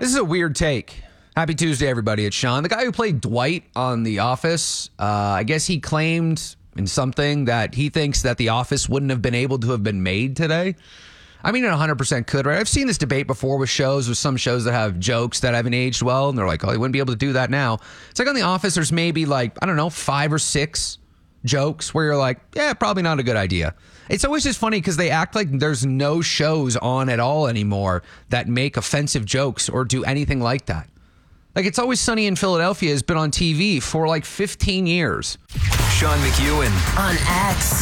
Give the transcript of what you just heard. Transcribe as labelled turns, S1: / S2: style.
S1: This is a weird take. Happy Tuesday, everybody. It's Sean. The guy who played Dwight on The Office, I guess he claimed in something that he thinks that The Office wouldn't have been able to have been made today. I mean, it 100% could, right? I've seen this debate before with some shows that have jokes that haven't aged well, and they're like, oh, they wouldn't be able to do that now. It's like on The Office, there's maybe 5 or 6 jokes where you're like, yeah, probably not a good idea. It's always just funny because they act like there's no shows on at all anymore that make offensive jokes or do anything like that. Like It's Always Sunny in Philadelphia has been on TV for 15 years.
S2: Sean McEwen
S3: on X.